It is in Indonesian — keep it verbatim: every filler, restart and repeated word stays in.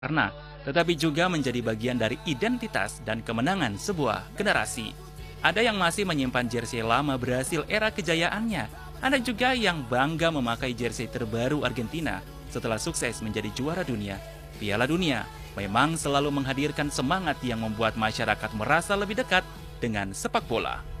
karena tetapi juga menjadi bagian dari identitas dan kemenangan sebuah generasi. Ada yang masih menyimpan jersey lama Brasil era kejayaannya. Ada juga yang bangga memakai jersey terbaru Argentina setelah sukses menjadi juara dunia. Piala Dunia memang selalu menghadirkan semangat yang membuat masyarakat merasa lebih dekat dengan sepak bola.